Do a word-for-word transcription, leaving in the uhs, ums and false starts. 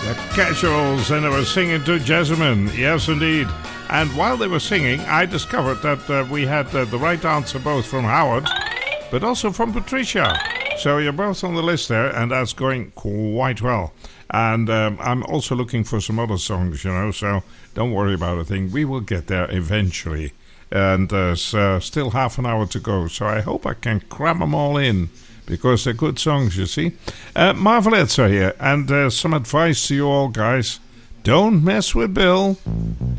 Casuals, and they were singing to Jessamine. Yes, indeed. And while they were singing, I discovered that uh, we had uh, the right answer both from Howard, but also from Patricia. So you're both on the list there, and that's going quite well. And um, I'm also looking for some other songs, you know, so don't worry about a thing. We will get there eventually. And there's uh, still half an hour to go, so I hope I can cram them all in, because they're good songs, you see. Uh, Marvelettes are here, and uh, some advice to you all, guys. Don't mess with Bill.